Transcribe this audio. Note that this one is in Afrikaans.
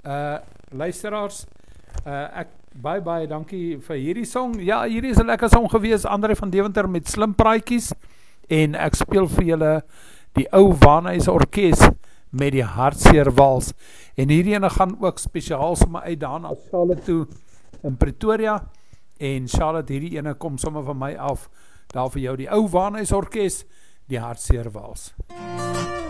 Luisteraars, ek baie dankie vir hierdie song. Ja, hierdie is 'n lekker song gewees, André van Deventer met Slim Praatjies, en ek speel vir julle die ou Waanhuis Orkes met die Hartseer Wals, en hierdie ene gaan ook spesiaal sommer uit daarna Charlotte toe in Pretoria, en Charlotte, hierdie ene kom sommer van my af, daar vir jou die ou Waanhuis Orkes, die Hartseer Wals.